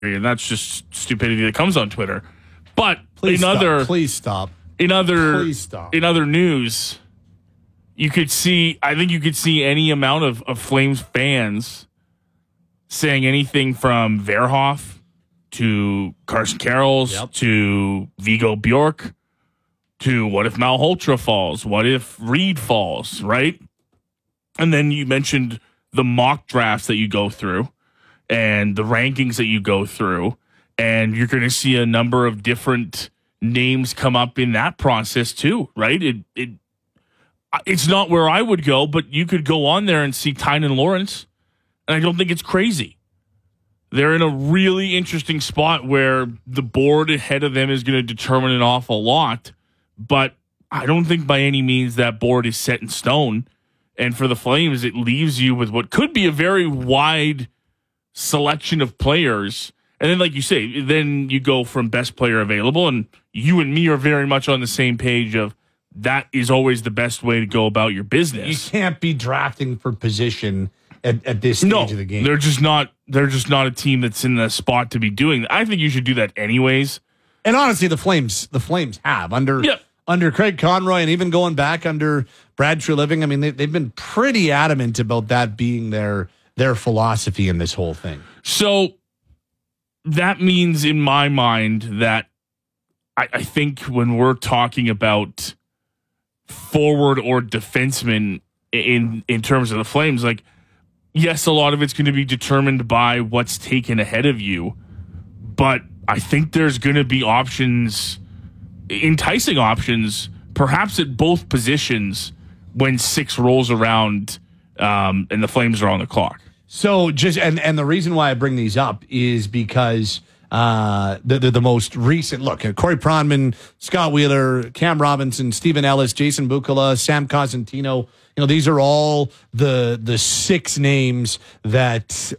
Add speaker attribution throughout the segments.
Speaker 1: and that's just stupidity that comes on Twitter. But
Speaker 2: Please
Speaker 1: please
Speaker 2: stop.
Speaker 1: In other news, I think you could see any amount of Flames fans saying anything from Verhoff to Carson Karels to Vigo Bjork to what if Malhotra falls? What if Reed falls, right? And then you mentioned the mock drafts that you go through and the rankings that you go through, and you're going to see a number of different names come up in that process too, right? It's not where I would go, but you could go on there and see Tynan Lawrence, and I don't think it's crazy. They're in a really interesting spot where the board ahead of them is going to determine an awful lot, but I don't think by any means that board is set in stone. And for the Flames, it leaves you with what could be a very wide selection of players. And then, like you say, then you go from best player available, and you and me are very much on the same page of that is always the best way to go about your business.
Speaker 2: You can't be drafting for position at this stage of the game.
Speaker 1: They're just not a team that's in the spot to be doing that. I think you should do that anyways.
Speaker 2: And honestly, the Flames have under Craig Conroy, and even going back under Brad Treliving. I mean, they've been pretty adamant about that being their philosophy in this whole thing.
Speaker 1: So that means, in my mind, that I think when we're talking about forward or defenseman in terms of the Flames, like, yes, a lot of it's going to be determined by what's taken ahead of you, but I think there's going to be options, enticing options, perhaps at both positions when 6 rolls around and the Flames are on the clock.
Speaker 2: So just and the reason why I bring these up is because the most recent look at Corey Pronman, Scott Wheeler, Cam Robinson, Stephen Ellis, Jason Bukala, Sam Cosentino. You know, these are all the 6 names that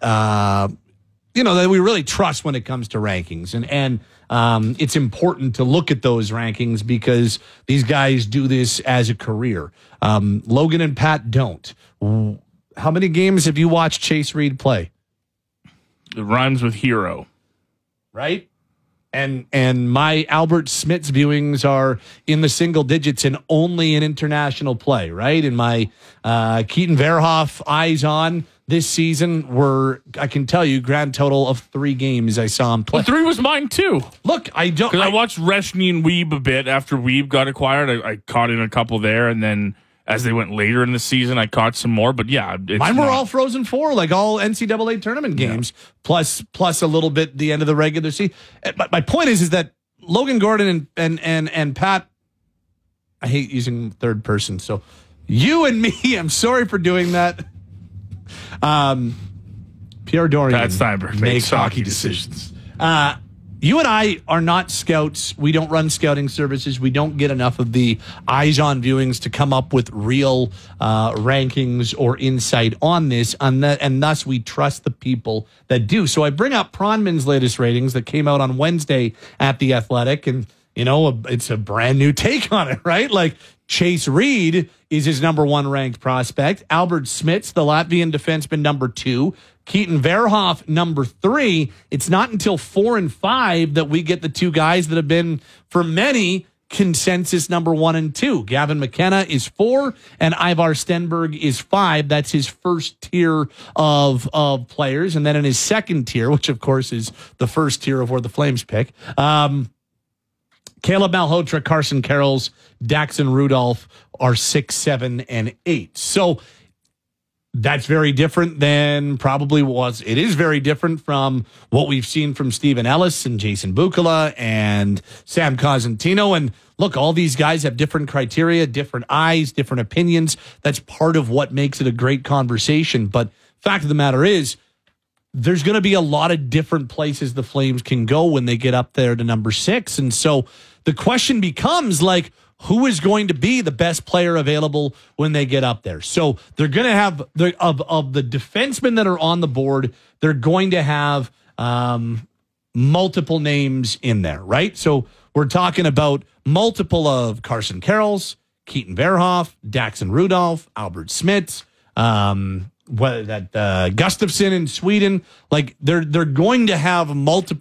Speaker 2: that we really trust when it comes to rankings, and it's important to look at those rankings because these guys do this as a career. Logan and Pat don't. How many games have you watched Chase Reed play?
Speaker 1: It rhymes with hero.
Speaker 2: Right? And my Albert Smits viewings are in the single digits and only in international play, right? And my Keaton Verhoff eyes on this season were, I can tell you, grand total of 3 games I saw him play.
Speaker 1: Well, 3 was mine too.
Speaker 2: Look, I don't...
Speaker 1: Because I watched Reshny and Weeb a bit after Weeb got acquired. I caught in a couple there, and then as they went later in the season, I caught some more. But yeah,
Speaker 2: mine were all Frozen Four, like all NCAA tournament games, plus a little bit the end of the regular season. But my point is that Logan Gordon and Pat, I hate using third person, so you and me, I'm sorry for doing that. Pierre Dorian,
Speaker 1: Pat Steinberg makes hockey decisions.
Speaker 2: You and I are not scouts. We don't run scouting services. We don't get enough of the eyes on viewings to come up with real rankings or insight on this, and thus we trust the people that do. So I bring up Pronman's latest ratings that came out on Wednesday at The Athletic, and it's a brand new take on it, right? Like, Chase Reed is his number 1 ranked prospect. Albert Smits, the Latvian defenseman, number 2. Keaton Verhoff, number 3. It's not until 4 and 5 that we get the 2 guys that have been, for many, consensus number 1 and 2. Gavin McKenna is 4, and Ivar Stenberg is 5. That's his first tier of players. And then in his second tier, which of course is the first tier of where the Flames pick, Caleb Malhotra, Carson Karels, Daxon Rudolph are 6, 7, and 8. So that's very different than it is very different from what we've seen from Stephen Ellis and Jason Bukala and Sam Cosentino. And look, all these guys have different criteria, different eyes, different opinions. That's part of what makes it a great conversation. But fact of the matter is, there's going to be a lot of different places the Flames can go when they get up there to number 6. And so the question becomes, like, who is going to be the best player available when they get up there? So they're going to have, of the defensemen that are on the board, they're going to have multiple names in there, right? So we're talking about multiple of Carson Karels, Keaton Verhoff, Daxon Rudolph, Albert Smits, Gustafsson in Sweden, like they're going to have multiple